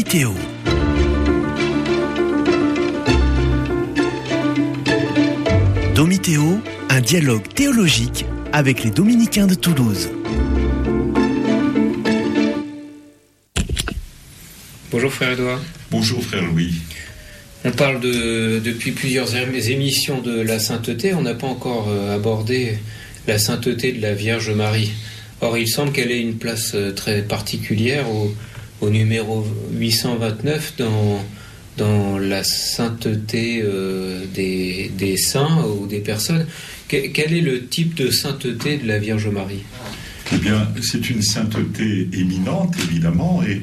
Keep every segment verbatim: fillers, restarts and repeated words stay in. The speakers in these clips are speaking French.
Domitéo. Domitéo, un dialogue théologique avec les dominicains de Toulouse. Bonjour frère Edouard. Bonjour frère Louis. On parle de, depuis plusieurs émissions de la sainteté, on n'a pas encore abordé la sainteté de la Vierge Marie. Or il semble qu'elle ait une place très particulière au, au numéro huit cent vingt-neuf dans, dans la sainteté euh, des, des saints ou des personnes. Que, quel est le type de sainteté de la Vierge Marie ? Eh bien, c'est une sainteté éminente, évidemment, et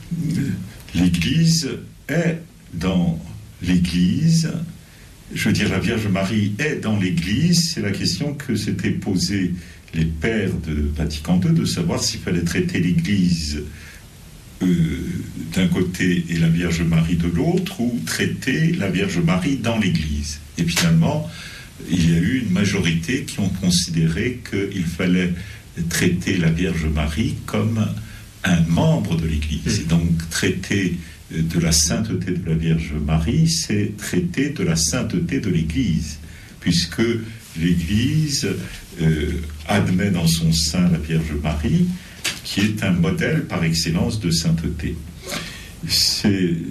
l'Église est dans l'Église. Je veux dire, la Vierge Marie est dans l'Église. C'est la question que s'étaient posée les pères de Vatican deux, de savoir s'il fallait traiter l'Église euh, d'un côté et la Vierge Marie de l'autre, ou traiter la Vierge Marie dans l'Église. Et finalement, il y a eu une majorité qui ont considéré qu'il fallait traiter la Vierge Marie comme un membre de l'Église. Et donc, traiter de la sainteté de la Vierge Marie, c'est traiter de la sainteté de l'Église, puisque l'Église euh, admet dans son sein la Vierge Marie, qui est un modèle par excellence de sainteté. C'est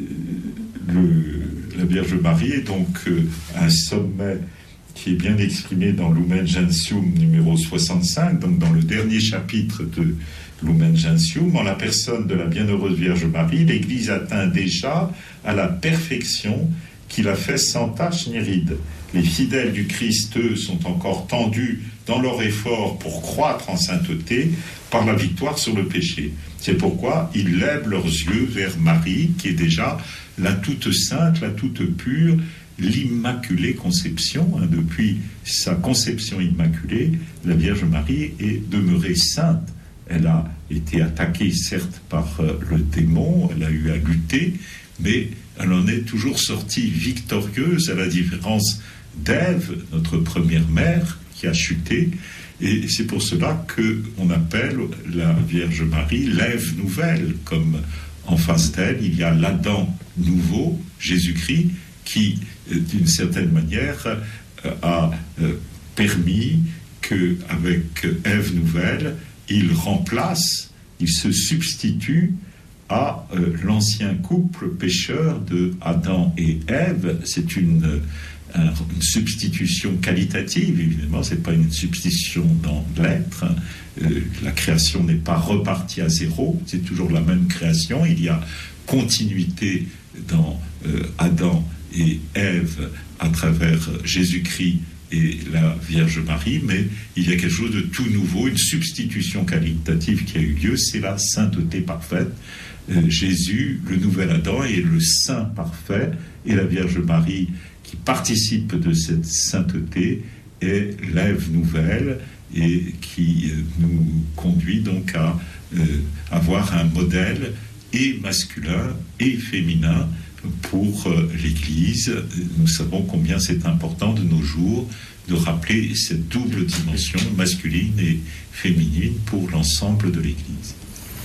le, la Vierge Marie est donc euh, un sommet qui est bien exprimé dans Lumen Gentium numéro soixante-cinq, donc dans le dernier chapitre de Lumen Gentium. En la personne de la bienheureuse Vierge Marie, l'Église atteint déjà à la perfection qui la fait sans tache ni ride. Les fidèles du Christ, eux, sont encore tendus dans leur effort pour croître en sainteté par la victoire sur le péché. C'est pourquoi ils lèvent leurs yeux vers Marie, qui est déjà la toute sainte, la toute pure, l'Immaculée Conception. Hein, depuis sa conception immaculée, la Vierge Marie est demeurée sainte. Elle a été attaquée, certes, par euh, le démon, elle a eu à lutter, mais elle en est toujours sortie victorieuse, à la différence d'Ève, notre première mère, qui a chuté. Et c'est pour cela qu'on appelle la Vierge Marie l'Ève nouvelle, comme en face d'elle, il y a l'Adam nouveau, Jésus-Christ, qui, d'une certaine manière, a permis qu'avec Ève nouvelle, il remplace, il se substitue à euh, l'ancien couple pécheur de Adam et Ève. C'est une, un, une substitution qualitative, évidemment, c'est pas une substitution dans l'être. Euh, la création n'est pas repartie à zéro, c'est toujours la même création. Il y a continuité dans euh, Adam et Ève à travers Jésus-Christ et la Vierge Marie, mais il y a quelque chose de tout nouveau, une substitution qualitative qui a eu lieu, c'est la sainteté parfaite. Euh, Jésus, le nouvel Adam, est le saint parfait, et la Vierge Marie, qui participe de cette sainteté, est l'Ève nouvelle, et qui euh, nous conduit donc à euh, avoir un modèle et masculin et féminin pour euh, l'Église. Nous savons combien c'est important de nos jours de rappeler cette double dimension masculine et féminine pour l'ensemble de l'Église.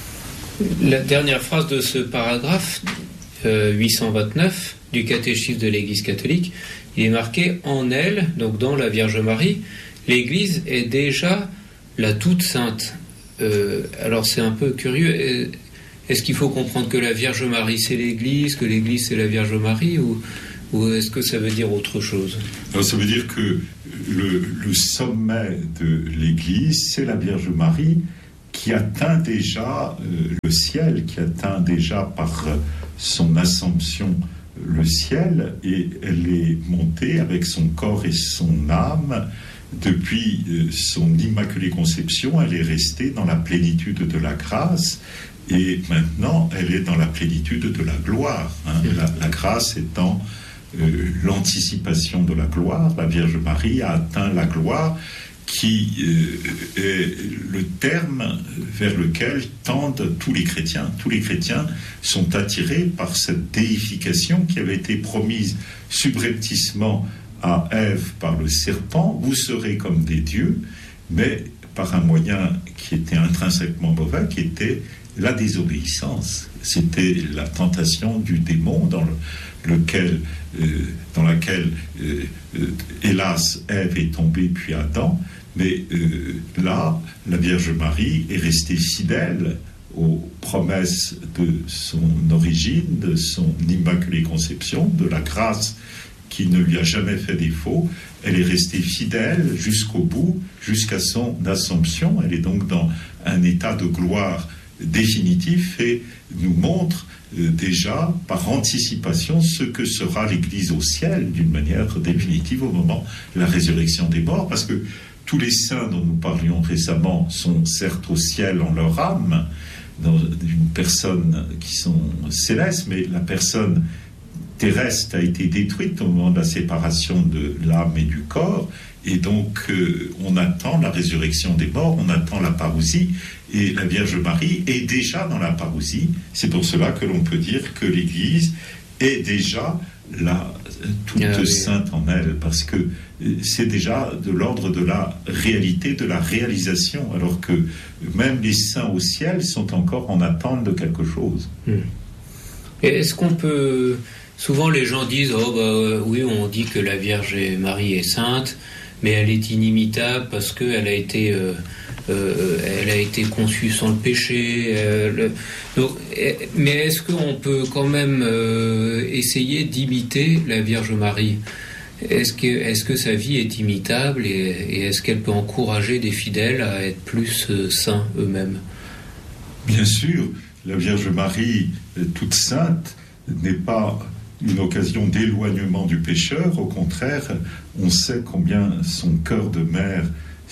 La dernière phrase de ce paragraphe euh, huit cent vingt-neuf du catéchisme de l'Église catholique, il est marqué « En elle », donc dans la Vierge Marie, l'Église est déjà la toute sainte. Euh, alors c'est un peu curieux. Est-ce qu'il faut comprendre que la Vierge Marie c'est l'Église, que l'Église c'est la Vierge Marie, ou, ou est-ce que ça veut dire autre chose ? Alors, ça veut dire que le, le sommet de l'Église, c'est la Vierge Marie qui atteint déjà euh, le ciel, qui atteint déjà par euh, son assomption le ciel, et elle est montée avec son corps et son âme. Depuis euh, son Immaculée Conception, elle est restée dans la plénitude de la grâce. Et maintenant, elle est dans la plénitude de la gloire. Hein. La, la grâce étant euh, l'anticipation de la gloire. La Vierge Marie a atteint la gloire qui euh, est le terme vers lequel tendent tous les chrétiens. Tous les chrétiens sont attirés par cette déification qui avait été promise subrepticement à Ève par le serpent. Vous serez comme des dieux, mais par un moyen qui était intrinsèquement mauvais, qui était la désobéissance. C'était la tentation du démon dans le, lequel, euh, dans laquelle, euh, euh, hélas, Ève est tombée, puis Adam. Mais euh, là, la Vierge Marie est restée fidèle aux promesses de son origine, de son immaculée conception, de la grâce qui ne lui a jamais fait défaut. Elle est restée fidèle jusqu'au bout, jusqu'à son Assomption. Elle est donc dans un état de gloire définitif et nous montre euh, déjà par anticipation ce que sera l'Église au ciel d'une manière définitive au moment de la résurrection des morts, parce que tous les saints dont nous parlions récemment sont certes au ciel en leur âme, dans une personne qui sont célestes, mais la personne terrestre a été détruite au moment de la séparation de l'âme et du corps, et donc euh, on attend la résurrection des morts, on attend la parousie, et la Vierge Marie est déjà dans la parousie. C'est pour cela que l'on peut dire que l'Église est déjà la toute ah, oui. sainte en elle, parce que c'est déjà de l'ordre de la réalité, de la réalisation, alors que même les saints au ciel sont encore en attente de quelque chose. Hmm. Et est-ce qu'on peut... Souvent les gens disent « Oh bah oui, on dit que la Vierge Marie est sainte, mais elle est inimitable parce qu'elle a été... Euh, Euh, elle a été conçue sans le péché. Euh, le... Donc, mais est-ce qu'on peut quand même euh, essayer d'imiter la Vierge Marie ? Est-ce que, est-ce que sa vie est imitable et, et est-ce qu'elle peut encourager des fidèles à être plus euh, saints eux-mêmes ? Bien sûr, la Vierge Marie, toute sainte, n'est pas une occasion d'éloignement du pécheur. Au contraire, on sait combien son cœur de mère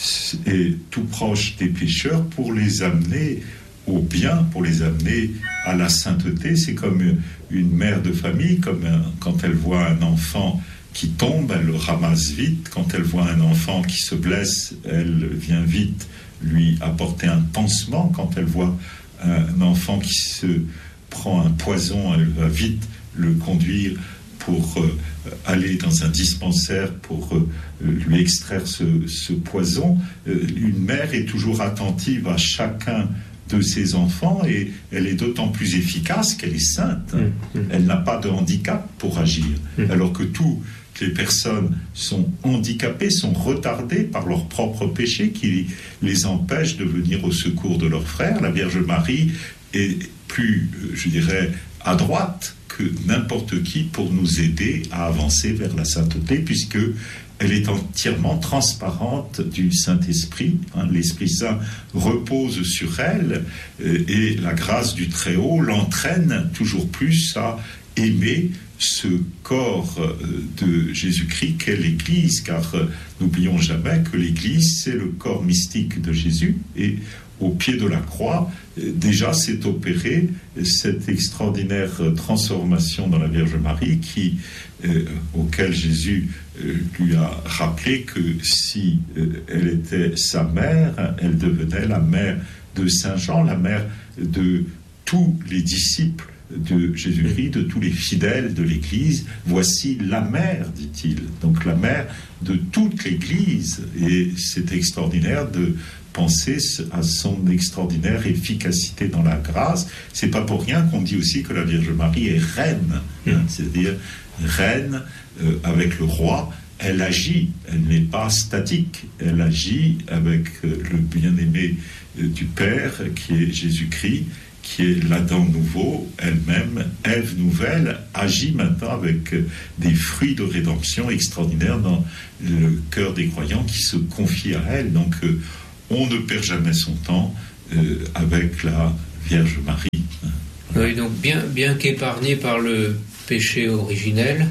est tout proche des pécheurs pour les amener au bien, pour les amener à la sainteté. C'est comme une mère de famille, comme un, quand elle voit un enfant qui tombe, elle le ramasse vite. Quand elle voit un enfant qui se blesse, elle vient vite lui apporter un pansement. Quand elle voit un enfant qui se prend un poison, elle va vite le conduire pour euh, aller dans un dispensaire pour euh, lui extraire ce, ce poison. Euh, une mère est toujours attentive à chacun de ses enfants et elle est d'autant plus efficace qu'elle est sainte. Mmh, mmh. Elle n'a pas de handicap pour agir. Mmh. Alors que toutes les personnes sont handicapées, sont retardées par leurs propres péchés qui les empêchent de venir au secours de leurs frères. La Vierge Marie est plus, je dirais, à droite que n'importe qui pour nous aider à avancer vers la sainteté, puisque elle est entièrement transparente du Saint-Esprit. Hein, l'Esprit Saint repose sur elle euh, et la grâce du Très-Haut l'entraîne toujours plus à aimer ce corps euh, de Jésus-Christ qu'est l'Église, car euh, n'oublions jamais que l'Église, c'est le corps mystique de Jésus, et au pied de la croix, déjà s'est opérée cette extraordinaire transformation dans la Vierge Marie qui, euh, auquel Jésus euh, lui a rappelé que si euh, elle était sa mère, elle devenait la mère de Saint Jean, la mère de tous les disciples de Jésus-Christ, de tous les fidèles de l'Église. Voici la mère, dit-il, donc la mère de toute l'Église. Et c'est extraordinaire de penser à son extraordinaire efficacité dans la grâce. C'est pas pour rien qu'on dit aussi que la Vierge Marie est reine, hein, c'est-à-dire reine euh, avec le roi. Elle agit, elle n'est pas statique, elle agit avec euh, le bien-aimé euh, du Père qui est Jésus-Christ, qui est l'Adam nouveau, elle-même, Ève nouvelle, agit maintenant avec euh, des fruits de rédemption extraordinaires dans le cœur des croyants qui se confient à elle. Donc euh, on ne perd jamais son temps euh, avec la Vierge Marie. Oui, donc bien, bien qu'épargnée par le péché originel,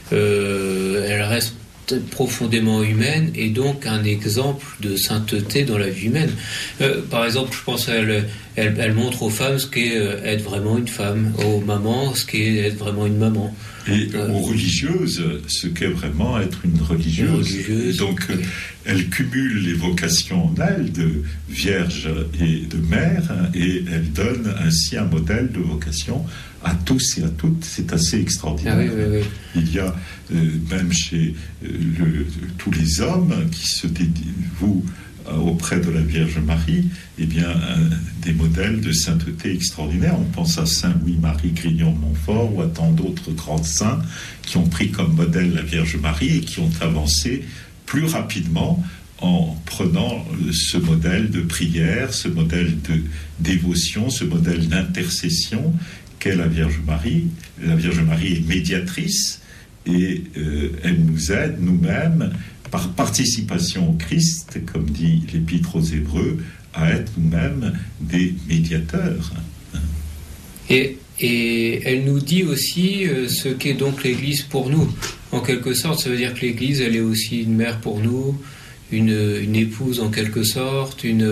euh, elle reste profondément humaine et donc un exemple de sainteté dans la vie humaine. Euh, par exemple, je pense qu'elle elle, elle montre aux femmes ce qu'est être vraiment une femme, aux mamans ce qu'est être vraiment une maman. Et euh, aux religieuses, ce qu'est vraiment être une religieuse. Une religieuse donc, oui. Elle cumule les vocations en elle de vierge et de mère, et elle donne ainsi un modèle de vocation à tous et à toutes. C'est assez extraordinaire. Ah oui, oui, oui. Il y a euh, même chez euh, le, tous les hommes qui se dévouent euh, auprès de la Vierge Marie, eh bien, euh, des modèles de sainteté extraordinaires. On pense à Saint Louis-Marie Grignon de Montfort ou à tant d'autres grands saints qui ont pris comme modèle la Vierge Marie et qui ont avancé plus rapidement en prenant ce modèle de prière, ce modèle de dévotion, ce modèle d'intercession qu'est la Vierge Marie. La Vierge Marie est médiatrice et euh, elle nous aide nous-mêmes par participation au Christ, comme dit l'Épître aux Hébreux, à être nous-mêmes des médiateurs. Et, et elle nous dit aussi euh, ce qu'est donc l'Église pour nous. En quelque sorte, ça veut dire que l'Église, elle est aussi une mère pour nous, une, une épouse en quelque sorte, une,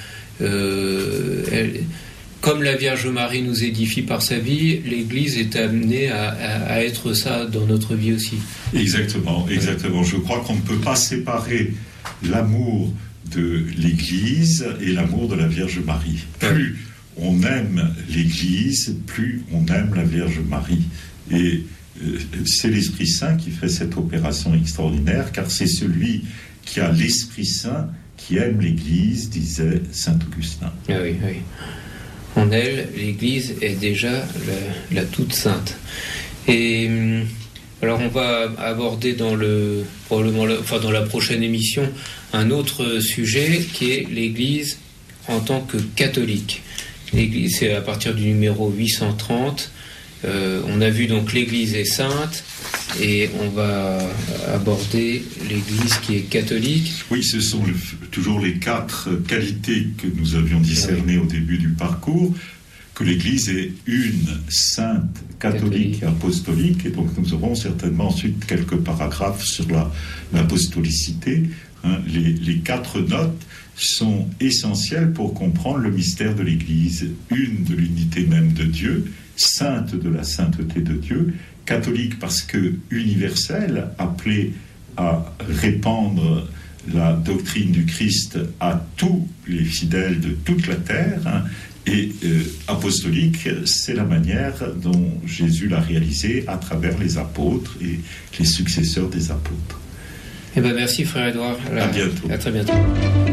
euh, elle, comme la Vierge Marie nous édifie par sa vie, l'Église est amenée à, à, à être ça dans notre vie aussi. Exactement, exactement. Je crois qu'on ne peut pas séparer l'amour de l'Église et l'amour de la Vierge Marie. Plus on aime l'Église, plus on aime la Vierge Marie. Et euh, c'est l'Esprit Saint qui fait cette opération extraordinaire, car c'est celui qui a l'Esprit Saint qui aime l'Église, disait saint Augustin. Ah oui, oui. En elle, l'Église est déjà la, la toute sainte. Et alors on va aborder dans le probablement le, enfin dans la prochaine émission un autre sujet qui est l'Église en tant que catholique. L'Église, c'est à partir du numéro huit cent trente. Euh, on a vu donc l'Église est sainte et on va aborder l'Église qui est catholique. Oui, ce sont le, toujours les quatre qualités que nous avions discernées oui. au début du parcours, que l'Église est une sainte catholique, catholique. et apostolique, et donc nous aurons certainement ensuite quelques paragraphes sur la, l'apostolicité. Hein, les, les quatre notes sont essentielles pour comprendre le mystère de l'Église, une de l'unité même de Dieu, sainte de la sainteté de Dieu, catholique parce que universelle, appelée à répandre la doctrine du Christ à tous les fidèles de toute la terre, hein, et euh, apostolique, c'est la manière dont Jésus l'a réalisé à travers les apôtres et les successeurs des apôtres. Eh bien, merci frère Édouard. À, à bientôt. À très bientôt.